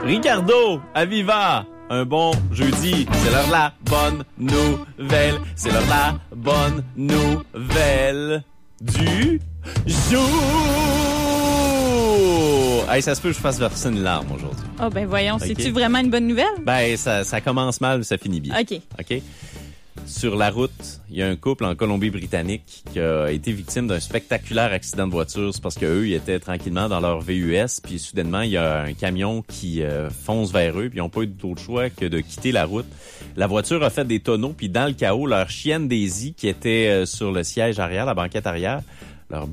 Ricardo, Aviva, un bon jeudi. C'est l'heure de la bonne nouvelle. C'est l'heure de la bonne nouvelle du jour. Hey, ça se peut que je fasse verser une larme aujourd'hui. Ah ben voyons, Okay. c'est-tu vraiment une bonne nouvelle? Ben, ça commence mal, mais ça finit bien. OK. Sur la route, il y a un couple en Colombie-Britannique qui a été victime d'un spectaculaire accident de voiture. C'est parce qu'eux, ils étaient tranquillement dans leur VUS, puis soudainement, il y a un camion qui fonce vers eux, puis ils n'ont pas eu d'autre choix que de quitter la route. La voiture a fait des tonneaux, puis dans le chaos, leur chienne Daisy, qui était sur le siège arrière, la banquette arrière, leur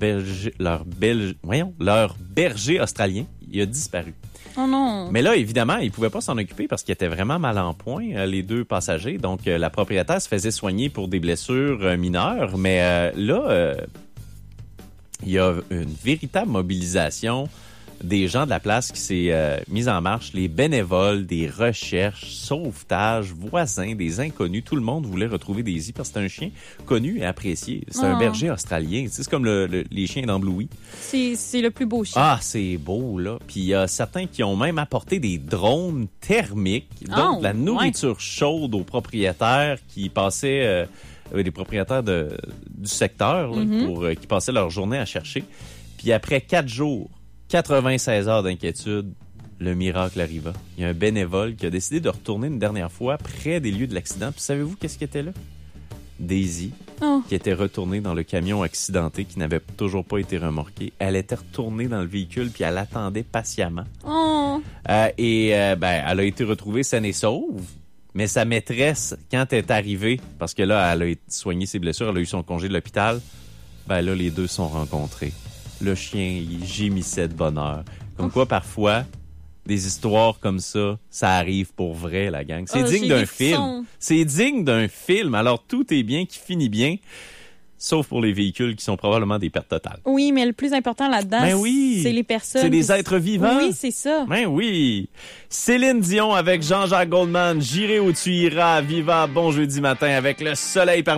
berger australien, il a disparu. Oh non. Mais là, évidemment, ils pouvaient pas s'en occuper parce qu'ils étaient vraiment mal en point, les deux passagers. Donc, la propriétaire se faisait soigner pour des blessures mineures. Mais là, il y a une véritable mobilisation des gens de la place qui s'est mise en marche. Les bénévoles, des recherches, sauvetage, voisins, des inconnus. Tout le monde voulait retrouver Daisy parce que c'est un chien connu et apprécié. C'est un berger australien. Tu sais, c'est comme les chiens d'Amblouis. C'est le plus beau chien. Ah, c'est beau, là. Puis il y a certains qui ont même apporté des drones thermiques, donc de la nourriture chaude aux propriétaires qui passaient, des propriétaires du secteur, là, qui passaient leur journée à chercher. Puis après 4 jours, 96 heures d'inquiétude, le miracle arriva. Il y a un bénévole qui a décidé de retourner une dernière fois près des lieux de l'accident. Puis savez-vous qu'est-ce qui était là? Daisy, qui était retournée dans le camion accidenté qui n'avait toujours pas été remorqué. Elle était retournée dans le véhicule puis elle attendait patiemment. Elle a été retrouvée saine et sauve. Mais sa maîtresse, quand elle est arrivée, parce que là, elle a soigné ses blessures, elle a eu son congé de l'hôpital, là, les deux sont rencontrés. Le chien, il gémissait de bonheur. Comme quoi, parfois, des histoires comme ça arrive pour vrai, la gang. C'est digne d'un film. C'est digne d'un film. Alors, tout est bien qui finit bien, sauf pour les véhicules qui sont probablement des pertes totales. Oui, mais le plus important là-dedans, c'est les personnes. C'est des êtres vivants. Oui, c'est ça. Ben oui. Céline Dion avec Jean-Jacques Goldman. J'irai où tu iras. Viva, bon jeudi matin avec le soleil parmi